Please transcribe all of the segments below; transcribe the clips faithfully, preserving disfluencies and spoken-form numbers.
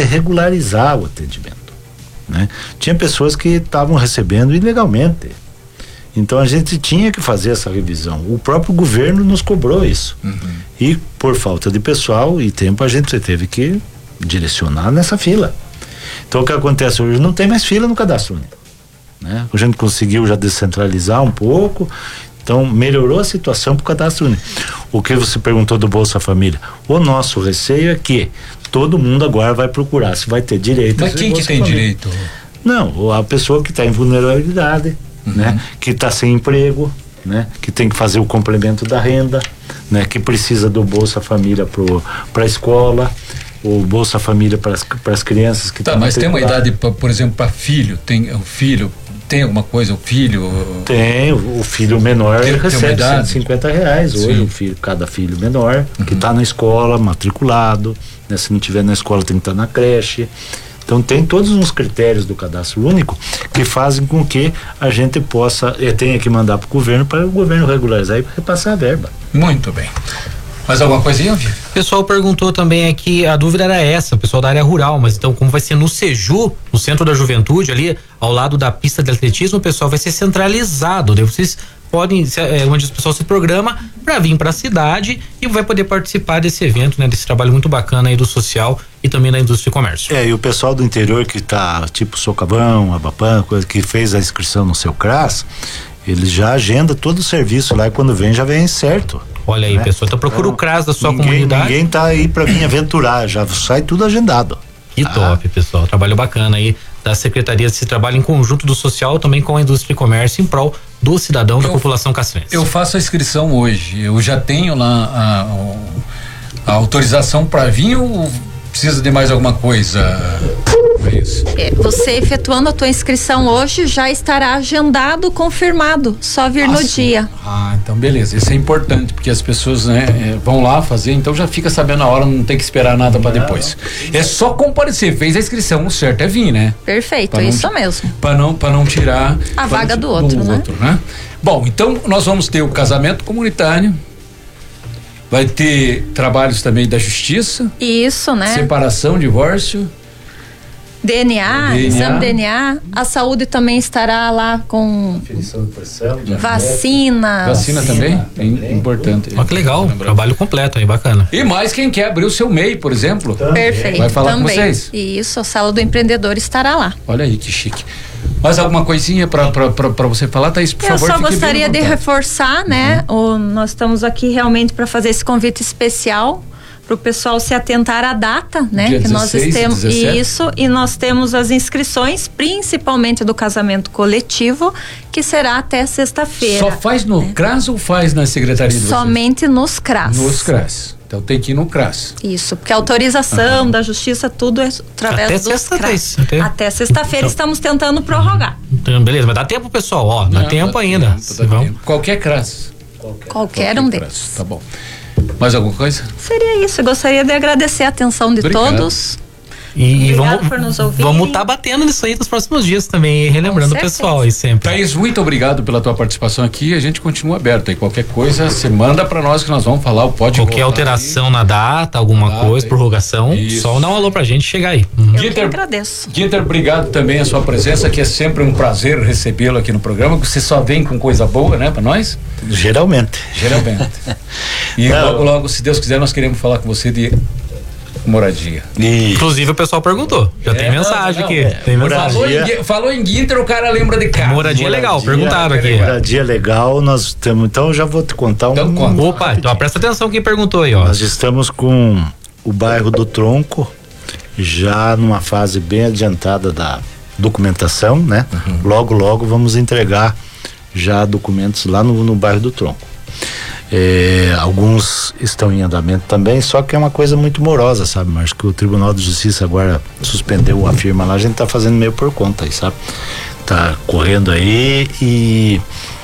regularizar o atendimento, né? Tinha pessoas que estavam recebendo ilegalmente. Então a gente tinha que fazer essa revisão. O próprio governo nos cobrou isso. Uhum. E por falta de pessoal e tempo a gente teve que direcionar nessa fila. Então o que acontece hoje? Não tem mais fila no cadastro único, né? A gente conseguiu já descentralizar um pouco, então melhorou a situação para o cadastro único. O que você perguntou do Bolsa Família? O nosso receio é que todo mundo agora vai procurar se vai ter direito. Mas quem que tem Família. direito? Não, a pessoa que está em vulnerabilidade, uhum. né? Que está sem emprego, né? Que tem que fazer o complemento da renda, né? Que precisa do Bolsa Família para a escola, o Bolsa Família para as crianças que tá, mas tem uma idade, pra, por exemplo, para filho, tem o filho, tem alguma coisa, o filho? Tem, o, o filho menor tem, recebe tem cento e cinquenta reais hoje, o filho, cada filho menor, uhum. que está na escola, matriculado, né? Se não tiver na escola tem que estar tá na creche. Então tem todos os critérios do cadastro único que fazem com que a gente possa, eh, tenha que mandar para o governo para o governo regularizar e repassar a verba. Muito bem. Mais alguma coisinha, Vivi? O pessoal perguntou também aqui, a dúvida era essa, o pessoal da área rural, mas então como vai ser no Seju, no Centro da Juventude, ali ao lado da pista de atletismo, o pessoal vai ser centralizado, daí vocês podem, é, onde o pessoal se programa para vir para a cidade e vai poder participar desse evento, né, desse trabalho muito bacana aí do social e também da indústria e comércio. É, e o pessoal do interior que tá, tipo Socavão, Abapan, coisa que fez a inscrição no seu C R A S, eles já agenda todo o serviço lá e quando vem já vem certo. Olha aí, né? Pessoal, então procura então, o C R A S da sua ninguém, comunidade. Ninguém tá aí para vir aventurar, já sai tudo agendado. Que ah. top, pessoal, trabalho bacana aí da Secretaria desse trabalho em conjunto do social, também com a indústria e comércio em prol do cidadão, eu, da população castrense. Eu faço a inscrição hoje, eu já tenho lá a, a autorização para vir ou precisa de mais alguma coisa? É isso. É, você efetuando a tua inscrição hoje já estará agendado, confirmado, só vir Nossa. no dia. Ah, então beleza, isso é importante porque as pessoas, né, vão lá fazer, então já fica sabendo a hora, não tem que esperar nada para depois. É só comparecer, fez a inscrição, o certo é vir, né? Perfeito, não, isso mesmo. Para não, para não tirar a vaga do outro, do né? outro, né? Bom, então nós vamos ter o casamento comunitário. Vai ter trabalhos também da justiça. Isso, né? Separação, divórcio. D N A, D N A. exame D N A. A saúde também estará lá com Aferição de pressão, vacina. Vacina também? É importante. Olha que legal, trabalho completo aí, bacana. E mais quem quer abrir o seu M E I, por exemplo. Perfeito. Vai falar também. com vocês. Isso, a sala do empreendedor estará lá. Olha aí que chique. Mais alguma coisinha para você falar, Thaís, por Eu favor? Eu só gostaria de reforçar, né? Uhum. O, nós estamos aqui realmente para fazer esse convite especial para o pessoal se atentar à data, né? Dia que nós temos dezessete. Isso, e nós temos as inscrições, principalmente do casamento coletivo, que será até sexta-feira. Só faz no né? C R A S ou faz na secretaria de Somente vocês? nos C R A S. Nos C R A S. Então tem que ir no C R A S. Isso, porque a autorização uhum. da justiça, tudo é através até do sexta C R A S. Até, até sexta-feira então, estamos tentando prorrogar. Então, beleza, mas dá tempo, pessoal, ó, dá Não, tempo dá ainda. Tempo, dá tempo. Qualquer C R A S. Qualquer, Qualquer, Qualquer um deles. Tá bom. Mais alguma coisa? Seria isso, eu gostaria de agradecer a atenção de Obrigado. todos. E Obrigado vamos vamos estar tá batendo nisso aí nos próximos dias também, relembrando o pessoal aí sempre. Thaís, muito obrigado pela tua participação aqui, a gente continua aberto aí, qualquer coisa você manda pra nós que nós vamos falar, pode qualquer alteração aí. na data, alguma data, coisa, prorrogação, isso. só dá um alô pra gente chegar aí. Uhum. Eu Ginter, que agradeço. Ginter, obrigado também a sua presença, que é sempre um prazer recebê-lo aqui no programa, que você só vem com coisa boa, né, pra nós? Geralmente. Geralmente. E Não. logo, logo, se Deus quiser, nós queremos falar com você de moradia. E... Inclusive o pessoal perguntou. Já é, tem mensagem não, não, aqui. É, tem mensagem. Falou em, falou em Ginter, o cara lembra de casa. Moradia, moradia legal, perguntaram aqui. Moradia legal, nós temos. Então eu já vou te contar então, um. Conta. Opa, então presta atenção quem perguntou aí, ó. Nós estamos com o bairro do Tronco, já numa fase bem adiantada da documentação, né? Uhum. Logo, logo vamos entregar já documentos lá no, no bairro do Tronco. É, alguns estão em andamento também, só que é uma coisa muito morosa, sabe, mas que o Tribunal de Justiça agora suspendeu a firma lá, a gente tá fazendo meio por conta aí, sabe, tá correndo aí e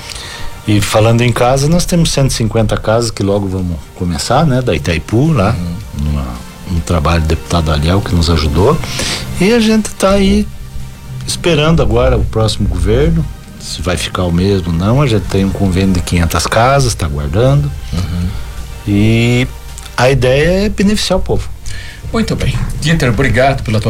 e falando em casa, nós temos cento e cinquenta casas que logo vamos começar, né, da Itaipu lá, uhum. numa, um trabalho do deputado Aliel que nos ajudou, e a gente tá aí esperando agora o próximo governo, se vai ficar o mesmo, não, a gente tem um convênio de quinhentas casas, está guardando, uhum. e a ideia é beneficiar o povo. Muito bem. Ginter, obrigado pela tua